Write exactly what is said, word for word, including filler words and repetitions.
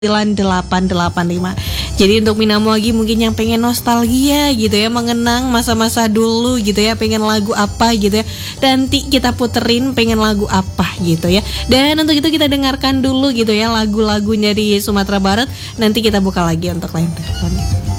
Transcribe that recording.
delapan delapan lima. Jadi untuk Minamo lagi mungkin yang pengen nostalgia gitu ya, mengenang masa-masa dulu gitu ya, pengen lagu apa gitu ya, nanti kita puterin pengen lagu apa gitu ya. Dan untuk itu kita dengarkan dulu gitu ya lagu-lagunya di Sumatera Barat. Nanti kita buka lagi untuk line teleponnya.